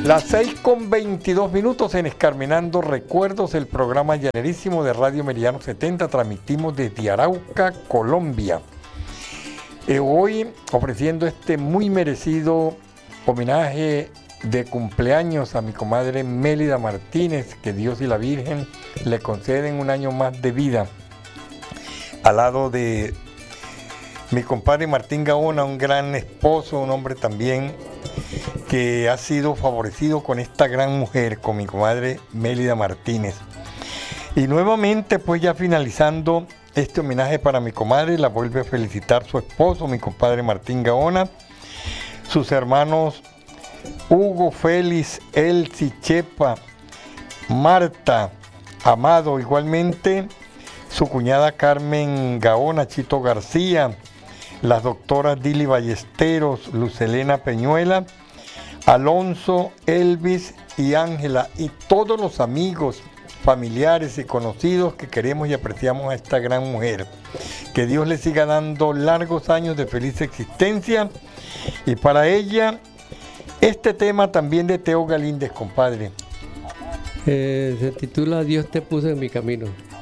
Las 6:22 en Escarmenando Recuerdos, el programa llanerísimo de Radio Meridiano 70, transmitimos desde Arauca, Colombia. Hoy ofreciendo este muy merecido homenaje de cumpleaños a mi comadre Mélida Martínez, que Dios y la Virgen le conceden un año más de vida. Al lado de mi compadre Martín Gaona, un gran esposo, un hombre también que ha sido favorecido con esta gran mujer, con mi comadre Mélida Martínez. Y nuevamente, pues ya finalizando este homenaje para mi comadre, la vuelve a felicitar su esposo, mi compadre Martín Gaona, sus hermanos Hugo, Félix, Elsie, Chepa, Marta, Amado, igualmente su cuñada Carmen Gaona, Chito García, las doctoras Dili Ballesteros, Lucelena Peñuela, Alonso, Elvis y Ángela, y todos los amigos, familiares y conocidos que queremos y apreciamos a esta gran mujer. Que Dios le siga dando largos años de feliz existencia. Y para ella, este tema también de Teo Galíndez, compadre. Se titula Dios te puso en mi camino.